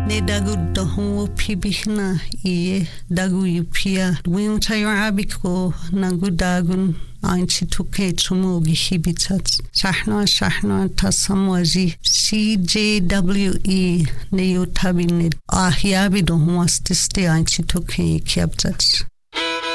ne dagu dohu pibihna iye dagu yupia wing tayo abiko nagu dagun ainchi tuke chumu gihibitat shahna tasamwaji CJWE ne yotabine ahyabi dohu astiste ainchi tuke kiabtat